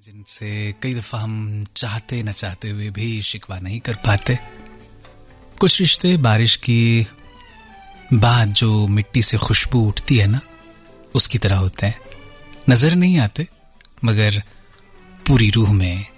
जिनसे कई दफा हम चाहते न चाहते हुए भी शिकवा नहीं कर पाते। कुछ रिश्ते बारिश की बाद जो मिट्टी से खुशबू उठती है ना, उसकी तरह होते हैं। नजर नहीं आते मगर पूरी रूह में